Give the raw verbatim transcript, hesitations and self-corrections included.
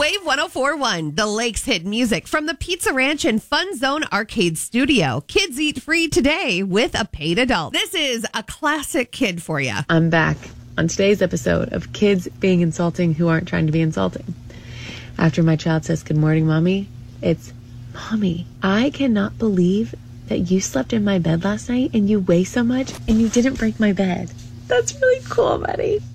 Wave one oh four point one, the Lakes hit music from the Pizza Ranch and Fun Zone Arcade Studio. Kids eat free today with a paid adult. This is a classic kid for you. I'm back on today's episode of Kids Being Insulting Who Aren't Trying to Be Insulting. After my child says, "Good morning, Mommy," it's, "Mommy, I cannot believe that you slept in my bed last night and you weigh so much and you didn't break my bed." That's really cool, buddy.